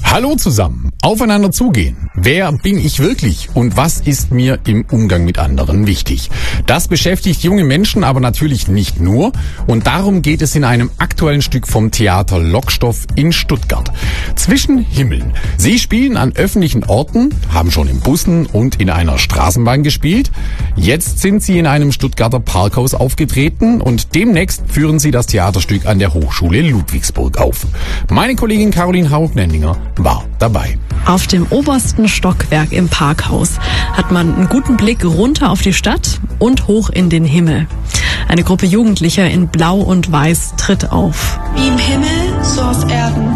Hallo zusammen, aufeinander zugehen. Wer bin ich wirklich und was ist mir im Umgang mit anderen wichtig? Das beschäftigt junge Menschen aber natürlich nicht nur und darum geht es in einem aktuellen Stück vom Theater Lockstoff in Stuttgart. Zwischen Himmeln. Sie spielen an öffentlichen Orten, haben schon in Bussen und in einer Straßenbahn gespielt. Jetzt sind sie in einem Stuttgarter Parkhaus aufgetreten und demnächst führen sie das Theaterstück an der Hochschule Ludwigsburg auf. Meine Kollegin Caroline Hauch-Nendinger war dabei. Auf dem obersten Stockwerk im Parkhaus hat man einen guten Blick runter auf die Stadt und hoch in den Himmel. Eine Gruppe Jugendlicher in Blau und Weiß tritt auf. Wie im Himmel, so auf Erden.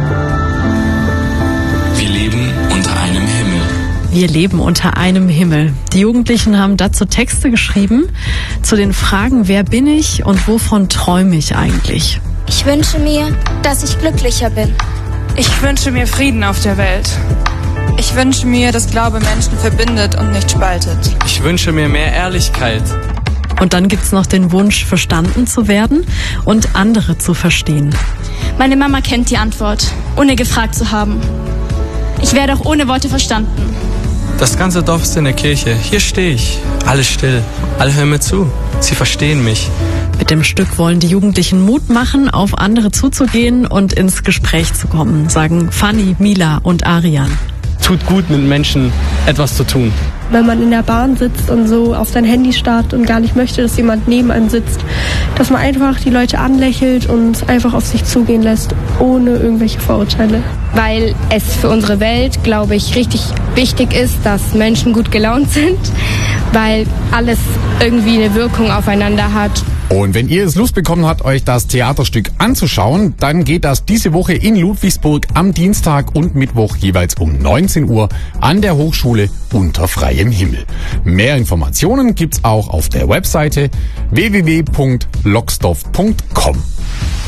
Wir leben unter einem Himmel. Wir leben unter einem Himmel. Die Jugendlichen haben dazu Texte geschrieben, zu den Fragen, wer bin ich und wovon träume ich eigentlich? Ich wünsche mir, dass ich glücklicher bin. Ich wünsche mir Frieden auf der Welt. Ich wünsche mir, dass Glaube Menschen verbindet und nicht spaltet. Ich wünsche mir mehr Ehrlichkeit. Und dann gibt's noch den Wunsch, verstanden zu werden und andere zu verstehen. Meine Mama kennt die Antwort, ohne gefragt zu haben. Ich werde auch ohne Worte verstanden. Das ganze Dorf ist in der Kirche. Hier stehe ich. Alle still. Alle hören mir zu. Sie verstehen mich. Mit dem Stück wollen die Jugendlichen Mut machen, auf andere zuzugehen und ins Gespräch zu kommen, sagen Fanny, Mila und Arian. Tut gut, mit Menschen etwas zu tun. Wenn man in der Bahn sitzt und so auf sein Handy starrt und gar nicht möchte, dass jemand neben einem sitzt, dass man einfach die Leute anlächelt und einfach auf sich zugehen lässt, ohne irgendwelche Vorurteile. Weil es für unsere Welt, glaube ich, richtig wichtig ist, dass Menschen gut gelaunt sind, weil alles irgendwie eine Wirkung aufeinander hat. Und wenn ihr es Lust bekommen habt, euch das Theaterstück anzuschauen, dann geht das diese Woche in Ludwigsburg am Dienstag und Mittwoch jeweils um 19 Uhr an der Hochschule unter freiem Himmel. Mehr Informationen gibt's auch auf der Webseite www.lockstoff.com.